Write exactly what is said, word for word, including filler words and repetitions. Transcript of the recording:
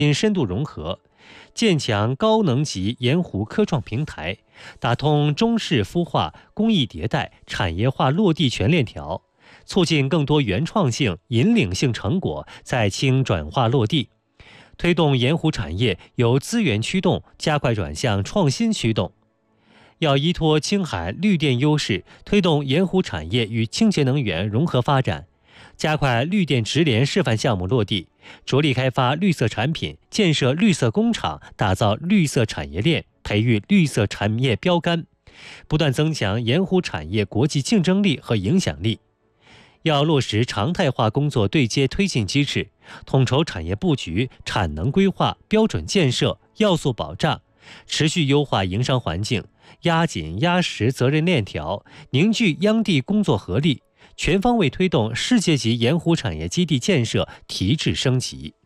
因深度融合，建强高能级盐湖科创平台，打通中式孵化、工艺迭代、产业化落地全链条，促进更多原创性、引领性成果在青转化落地，推动盐湖产业由资源驱动加快转向创新驱动。要依托青海绿电优势，推动盐湖产业与清洁能源融合发展，加快绿电直联示范项目落地，着力开发绿色产品，建设绿色工厂，打造绿色产业链，培育绿色产业标杆，不断增强盐湖产业国际竞争力和影响力。要落实常态化工作对接推进机制，统筹产业布局、产能规划、标准建设、要素保障，持续优化营商环境，压紧压实责任链条，凝聚央地工作合力，全方位推动世界级盐湖产业基地建设提质升级。